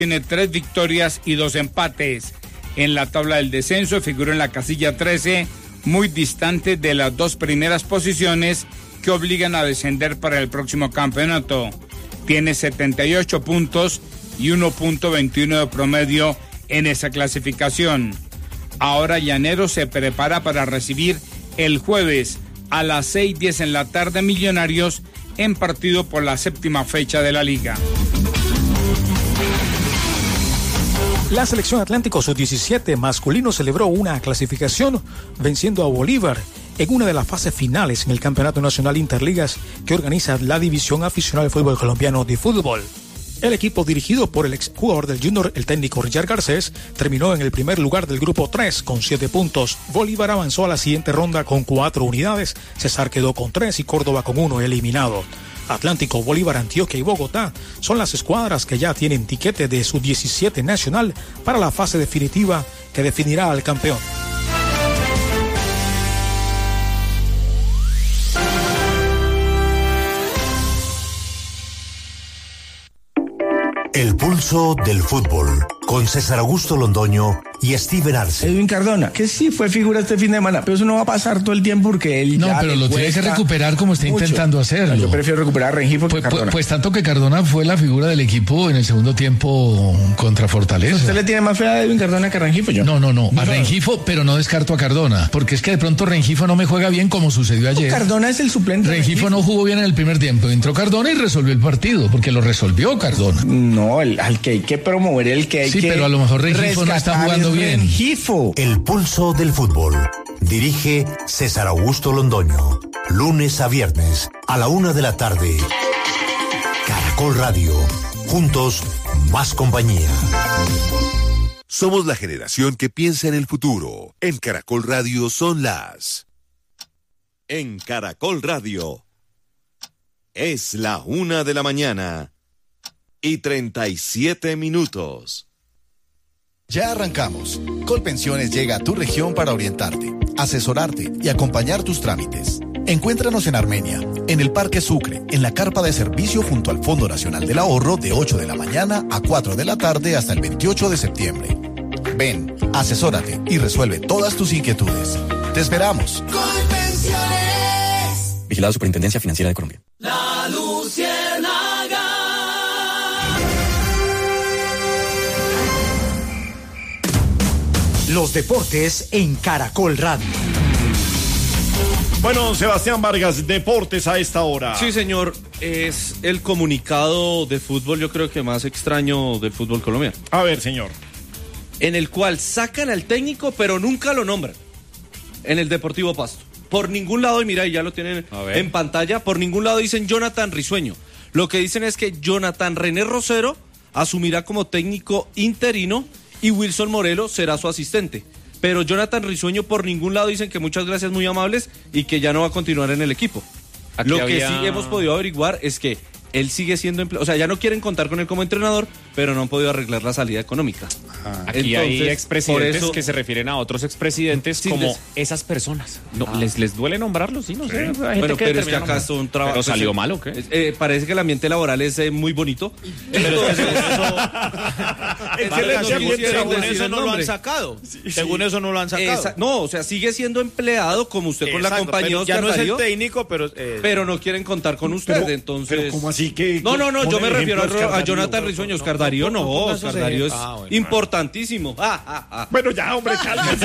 Tiene 3 victorias y 2 empates. En la tabla del descenso figura en la casilla 13, muy distante de las 2 primeras posiciones que obligan a descender para el próximo campeonato. Tiene 78 puntos y 1.21 de promedio en esa clasificación. Ahora Llaneros se prepara para recibir el jueves a las 6:10 en la tarde Millonarios en partido por la 7ª fecha de la liga. La selección Atlántico Sub-17 masculino celebró una clasificación venciendo a Bolívar en una de las fases finales en el Campeonato Nacional Interligas que organiza la División Aficionada del Fútbol Colombiano de Fútbol. El equipo dirigido por el exjugador del Junior, el técnico Richard Garcés, terminó en el primer lugar del grupo 3 con 7 puntos. Bolívar avanzó a la siguiente ronda con 4 unidades, Cesar quedó con 3 y Córdoba con 1 eliminado. Atlántico, Bolívar, Antioquia y Bogotá son las escuadras que ya tienen tiquete de Sub-17 nacional para la fase definitiva que definirá al campeón. El pulso del fútbol, con César Augusto Londoño y Steven Arce. Edwin Cardona, que sí fue figura este fin de semana, pero eso no va a pasar todo el tiempo porque él no, pero lo tiene que recuperar como está mucho intentando hacerlo. Yo prefiero recuperar a Rengifo que Cardona. Pues tanto que Cardona fue la figura del equipo en el segundo tiempo contra Fortaleza. ¿Usted le tiene más fe a Edwin Cardona que a Rengifo? Yo. No, a Rengifo, pero no descarto a Cardona, porque es que de pronto Rengifo no me juega bien como sucedió ayer. Cardona es el suplente. Rengifo no jugó bien en el primer tiempo, entró Cardona y resolvió el partido, porque lo resolvió Cardona. No, al que hay que promover, el que hay que... Sí, pero a lo mejor Rengifo no está jugando bien. Rengifo. El pulso del fútbol. Dirige César Augusto Londoño. Lunes a viernes a la 1 de la tarde. Caracol Radio. Juntos, más compañía. Somos la generación que piensa en el futuro. En Caracol Radio son las... En Caracol Radio. Es la 1 de la mañana. Y 37 minutos. Ya arrancamos. Colpensiones llega a tu región para orientarte, asesorarte y acompañar tus trámites. Encuéntranos en Armenia, en el Parque Sucre, en la carpa de servicio junto al Fondo Nacional del Ahorro de 8 de la mañana a 4 de la tarde hasta el 28 de septiembre. Ven, asesórate y resuelve todas tus inquietudes. Te esperamos. Colpensiones. Vigilado Superintendencia Financiera de Colombia. La Luciérnaga. Los deportes en Caracol Radio. Bueno, Sebastián Vargas, deportes a esta hora. Sí, señor, es el comunicado de fútbol, yo creo que más extraño del fútbol colombiano. A ver, señor. En el cual sacan al técnico, pero nunca lo nombran. En el Deportivo Pasto. Por ningún lado, y mira, ya lo tienen en pantalla, por ningún lado dicen Jonathan Risueño. Lo que dicen es que Jonathan René Rosero asumirá como técnico interino y Wilson Morelo será su asistente. Pero Jonathan Risueño por ningún lado dicen que muchas gracias, muy amables, y que ya no va a continuar en el equipo. Lo que sí hemos podido averiguar es que él sigue siendo empleado, o sea, ya no quieren contar con él como entrenador, pero no han podido arreglar la salida económica. Aquí hay expresidentes que se refieren a otros expresidentes como esas personas. No, ¿les duele nombrarlos? Sí, no sé. Hay bueno, pero es que acá son trabajos. ¿Pero salió mal o qué? Parece que el ambiente laboral es muy bonito. Pero según eso no lo han sacado. Según eso no lo han sacado. No, o sea, sigue siendo empleado como usted con la compañía. Ya no es el técnico, pero no quieren contar con usted, entonces. Pero ¿cómo así que? No, yo me refiero a Jonathan Risueño. Oscar Darío no, Oscar Darío es importantísimo. Bueno, ya, hombre, cálmese.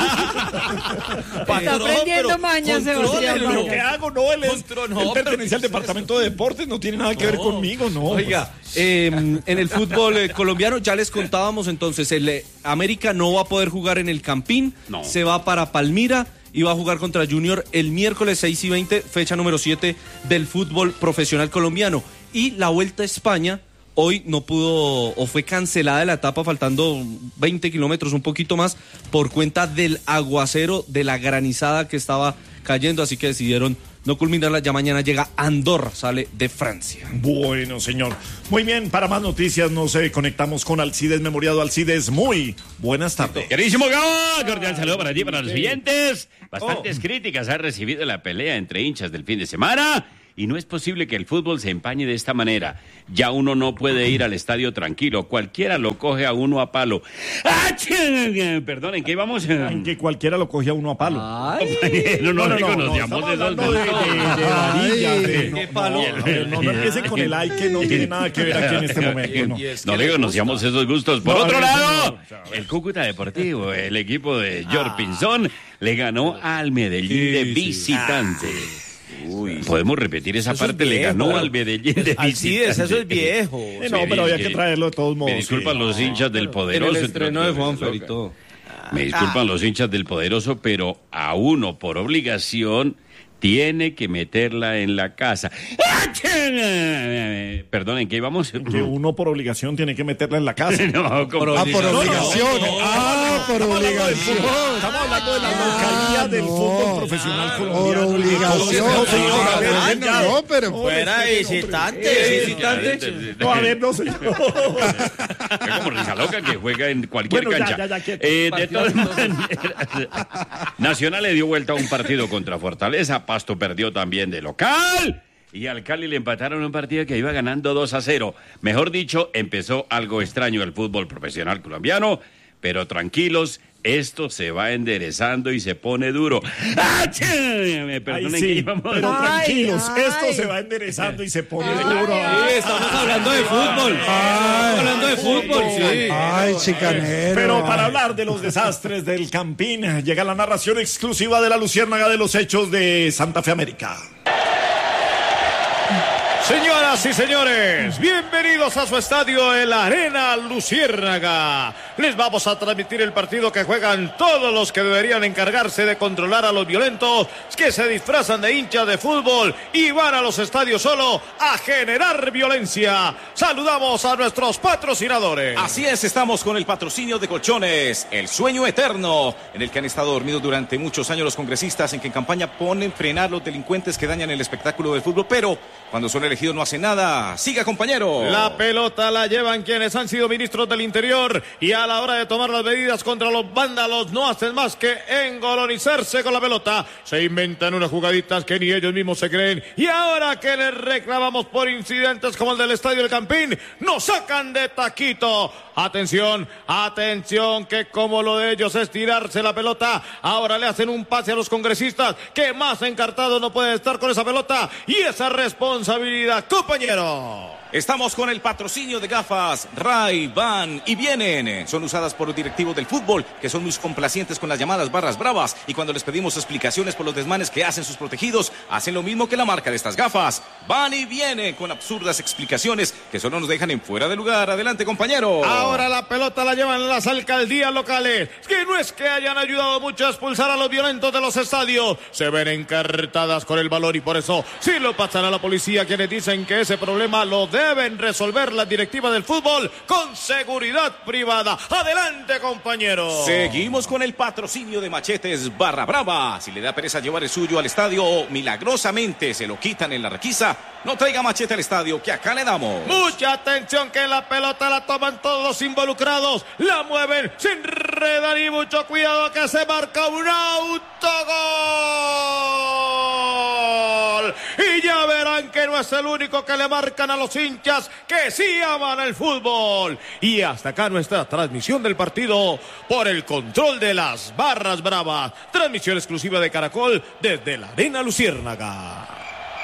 Está aprendiendo mañas, Sebastián. Lo que hago, no, él pertenece al departamento de deportes, no tiene nada que ver conmigo, no. Oiga, en el fútbol colombiano ya les contábamos entonces, el América no va a poder jugar en el Campín, se va para Palmira y va a jugar contra Junior el miércoles 6:20, fecha número 7 del fútbol profesional colombiano. Y la Vuelta a España hoy no pudo, o fue cancelada la etapa, faltando 20 kilómetros, un poquito más, por cuenta del aguacero, de la granizada que estaba cayendo, así que decidieron no culminarla. Ya mañana llega Andorra, sale de Francia. Bueno, señor. Muy bien, para más noticias nos conectamos con Alcides Memoriado. Alcides, muy buenas tardes. Queridísimo Gabo, cordial saludo para ti, para los siguientes. Bastantes críticas ha recibido la pelea entre hinchas del fin de semana. y no es posible que el fútbol se empañe de esta manera. Ya uno no puede ir al estadio tranquilo, cualquiera lo coge a uno a palo. Perdón, ¿en qué íbamos? En que cualquiera lo coge a uno a palo. No reconocíamos esos dos. No empiecen con el ay que no tiene nada que ver aquí en este momento. No le conocíamos esos gustos. Por otro lado, el Cúcuta Deportivo, el equipo de George Pinzón, le ganó al Medellín de visitante. Podemos repetir esa parte, le ganó al Medellín de visitante. Alcides, eso es viejo. No, pero había que traerlo de todos modos. Me disculpan los hinchas del Poderoso. El estreno de Juanfer y todo. Me disculpan los hinchas del Poderoso, pero a uno por obligación tiene que meterla en la casa. Perdón, ¿en qué íbamos? Que uno por obligación tiene que meterla en la casa. Por obligación. Por obligación. Estamos hablando de la localía del fútbol profesional colombiano. Por obligación. No, pero fuera visitante. No, a ver, no, señor. Es como Risa Loca que juega en cualquier cancha. De todas maneras, Nacional le dio vuelta a un partido contra Fortaleza. Pasto perdió también de local. Y al Cali le empataron un partido que iba ganando 2-0. Mejor dicho, empezó algo extraño el fútbol profesional colombiano. Pero tranquilos, esto se va enderezando y se pone duro. Perdonen que íbamos. Pero tranquilos, esto se va enderezando y se pone duro. Sí, estamos hablando de fútbol. Sí. Ay, chicanero. Pero para hablar de los desastres del Campín, llega la narración exclusiva de la Luciérnaga de los hechos de Santa Fe América. Señoras y señores, bienvenidos a su estadio, el Arena Luciérnaga. Les vamos a transmitir el partido que juegan todos los que deberían encargarse de controlar a los violentos que se disfrazan de hinchas de fútbol y van a los estadios solo a generar violencia. Saludamos a nuestros patrocinadores. Así es, estamos con el patrocinio de Colchones, el sueño eterno, en el que han estado dormidos durante muchos años los congresistas, en que en campaña ponen frenar los delincuentes que dañan el espectáculo del fútbol, pero cuando son elegidos no hacen nada. Siga, compañero. La pelota la llevan quienes han sido ministros del Interior y a la hora de tomar las medidas contra los vándalos no hacen más que engolonizarse con la pelota. Se inventan unas jugaditas que ni ellos mismos se creen y ahora que les reclamamos por incidentes como el del Estadio del Campín, nos sacan de taquito. Atención, que como lo de ellos es tirarse la pelota, ahora le hacen un pase a los congresistas que más encartados no pueden estar con esa pelota y esa responsabilidad, compañero. Estamos con el patrocinio de gafas Ray-Ban y Vienen. Son usadas por los directivos del fútbol, que son muy complacientes con las llamadas barras bravas. Y cuando les pedimos explicaciones por los desmanes que hacen sus protegidos, hacen lo mismo que la marca de estas gafas. Van y vienen con absurdas explicaciones que solo nos dejan en fuera de lugar. Adelante, compañero. Ahora la pelota la llevan las alcaldías locales, que no es que hayan ayudado mucho a expulsar a los violentos de los estadios. Se ven encartadas con el valor y por eso sí lo pasan a la policía, quienes dicen que ese problema lo deben resolver la directiva del fútbol con seguridad privada. Adelante, compañero. Seguimos con el patrocinio de Machetes Barra Brava. Si le da pereza llevar el suyo al estadio o milagrosamente se lo quitan en la requisa, no traiga machete al estadio, que acá le damos. Mucha atención, que la pelota la toman todos los involucrados, la mueven, se enredan y mucho cuidado que se marca un autogol. Y ya verán que no es el único que le marcan a los hinchas que sí aman el fútbol. Y hasta acá nuestra transmisión del partido por el control de las barras bravas. Transmisión exclusiva de Caracol desde la Arena Luciérnaga.